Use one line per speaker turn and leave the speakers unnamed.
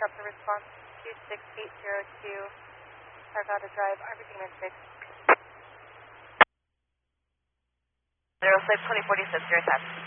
helicopter response 26802, Arvada Drive, Army Demon 6.
06 2046, your 10.